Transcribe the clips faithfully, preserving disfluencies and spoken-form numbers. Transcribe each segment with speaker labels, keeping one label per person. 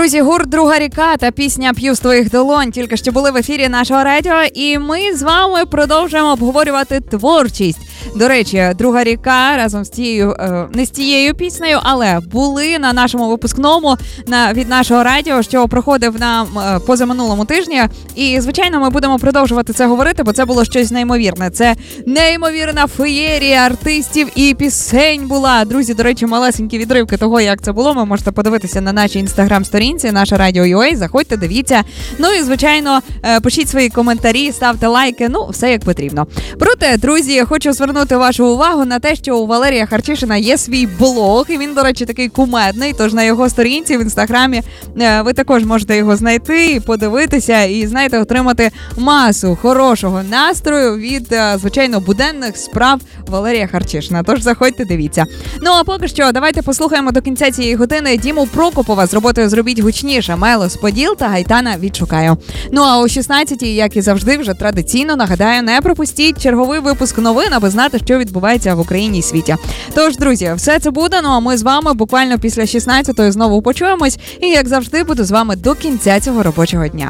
Speaker 1: Друзі, гурт «Друга ріка» та пісня «П'ю з твоїх долонь» тільки що були в ефірі нашого радіо, і ми з вами продовжуємо обговорювати творчість. До речі, «Друга ріка» разом з тією, не з тією піснею, але були на нашому випускному на, від нашого радіо, що проходив на позаминулому тижні. І, звичайно, ми будемо продовжувати це говорити, бо це було щось неймовірне. Це неймовірна феєрія артистів і пісень була. Друзі, до речі, малесенькі відривки того, як це було, ви можете подивитися на нашій інстаграм-сторінці, наше радіо ю ей, заходьте, дивіться. Ну і, звичайно, пишіть свої коментарі, ставте лайки, ну, все як потрібно. Проте, друзі, хочу звернути вашу увагу на те, що у Валерія Харчишина є свій блог, і він, до речі, такий кумедний, тож на його сторінці в інстаграмі ви також можете його знайти, подивитися і, знаєте, отримати масу хорошого настрою від, звичайно, буденних справ Валерія Харчишина. Тож заходьте, дивіться. Ну, а поки що, давайте послухаємо до кінця цієї години Діму Прокопова з роботою «Зробіть гучніше», Мелос Поділ та Гайтана «Відшукаю». Ну, а о шістнадцятій, як і завжди, вже традиційно, нагадаю, не пропустіть черговий випуск новин, аби знати, що відбувається в Україні і світі. Тож, друзі, все це буде, ну а ми з вами буквально після шістнадцятої знову почуємось, і, як завжди, буду з вами до кінця цього робочого дня.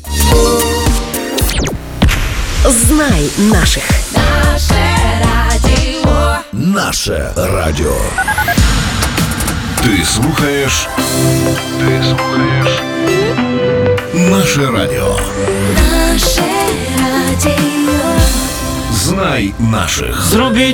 Speaker 2: Знай наших.
Speaker 3: Наше радіо.
Speaker 4: Наше радіо. Ти слухаєш. Ти слухаєш. Наше радіо.
Speaker 3: Наше радіо.
Speaker 4: Знай наших.
Speaker 5: Зробіть